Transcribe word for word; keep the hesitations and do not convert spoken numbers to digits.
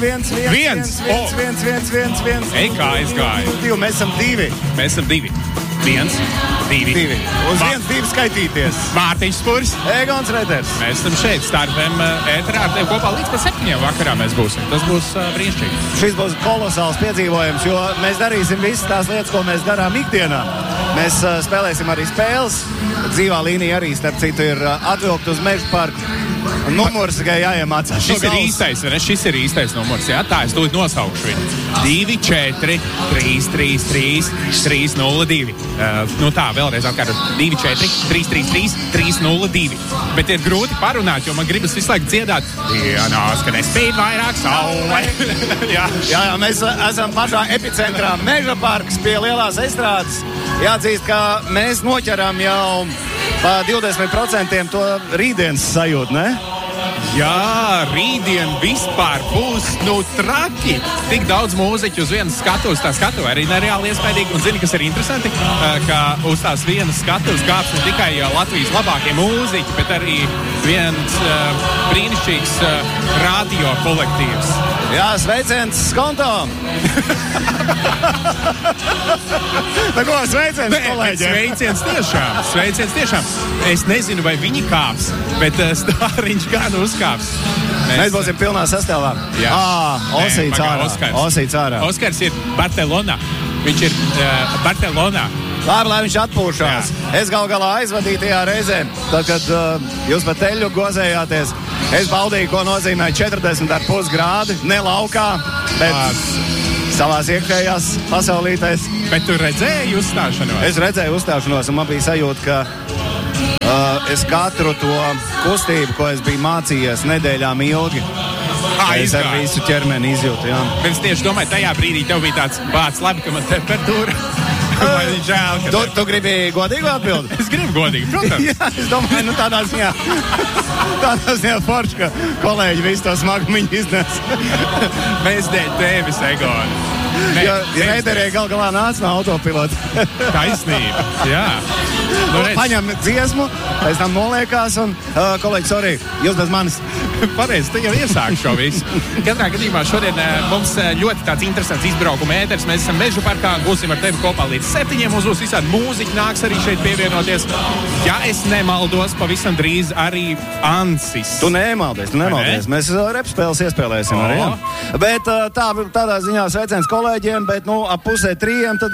viens, viens, Viens. viens, O. viens, viens, viens, viens. Ej, kā aizgāja. Divi, mēs esam divi. Mēs esam divi. Viens, divi. Divi. Uz Ma- viens, divi skaitīties. Mārtiņš Spurs. Egons Reders. Mēs esam šeit, Star F M ēterā ar tevi kopā līdz pat septiņiem vakarā mēs būsim. Tas būs uh, brīnišķīgi. Šis būs kolosāls piedzīvojums, jo mēs darīsim visas tās lietas, ko mēs darām ikdienā. Mēs uh, spēlēsim arī spēles. Dzīvā līnija arī, starp citu, ir uh, atvilkt uz Meža parku. Numurs tikai jāiemācās. Šis ir īstais, ne? Šis ir īstais numurs. Jā, tā es tūlīt nosaukšu viņu. divi, četri, trīs, trīs, trīs, trīs, nulle divi. Uh, nu tā, vēlreiz atkārtot. divi, četri, trīs, trīs, trīs, trīs, nulle divi. Bet ir grūti parunāt, jo man gribas visu laiku dziedāt. Dienās, kad es spīd vairāk saule. jā. Jā, jā, mēs uh, esam pašā epicentrā. Meža parks pie lielās estrādes. Jāatzīst, ka mēs noķeram jau pa divdesmit procentiem to rītdienas sajūtu, ne? Jā, rītdien vispār būs, nu, traki. Tik daudz mūziķu uz vienas skatuves, tā skatuve arī nereāli iespējīgi. Un zini, kas ir interesanti, ka uz tās vienas skatuves kāps ne tikai Latvijas labākie mūziķi, bet arī viens uh, brīnišķīgs uh, radio kolektīvs. Jā, sveiciens Skonto! Tā ko, sveiciens kolēģiem! Sveiciens tiešām, sveiciens tiešām. Es nezinu, vai viņi kāps, bet uh, Stāriņš gan uzkāps. Mēs, mēs būsim pilnā sastāvā. Jā. Ā, Osīts ārā. Oskars. Osīts ārā. Oskars ir Barcelonā. Viņš ir uh, Barcelonā. Labi, lai viņš atpūšās. Jā. Es gal galā aizvadīju tajā reizē, tad, kad uh, jūs pa teļu gozējāties. Es baudīju, ko nozīmē četrdesmit ar pus grādi, ne laukā, bet Pārs. savās iekšējās pasaulītēs. Bet tu redzēji uzstāšanos? Es redzēju uzstāšanos, un man bija sajūta, ka uh, es katru to kustību, ko es biju mācījies nedēļām ilgi, Ai, es ar visu ķermeni izjūtu. Jā. Bet es tieši domāju, tajā brīdī tev bija tāds bāds labi, ka man temperatūra. Vai viņš žēl, ka tu, tu gribi godīgu atbildi? Es gribu godīgi, protams. Jā, es domāju, nu tādā ziņā, tādā ziņā forši, ka kolēģi visu to smagumiņu iznes. Mēs dēļ tevis, Egoni. Jo reiderē gal galā nāca no autopilota. Taisnība, jā. Nu, paņem dziesmu, pēc tam noliekās un, uh, kolēģi, sorry, jūs bez manis. Pareizi, tu jau iesāki šo visu. Katrā gadījumā šodien uh, mums uh, ļoti tāds interesants izbraukuma ēters. Mēs esam Meža parkā, būsim ar tevi kopā līdz septiņiem. Mums būs visādi mūziķi, nāks arī šeit pievienoties. Ja es nemaldos, pavisam drīz arī Ansis. Tu nemaldies, tu nemaldies. Ne? Mēs uh, repspēles iespēlēsim oh. arī, jā. Bet uh, tā, tādā ziņā sveiciens kolēģiem, bet, nu, ap pusē trījiem tad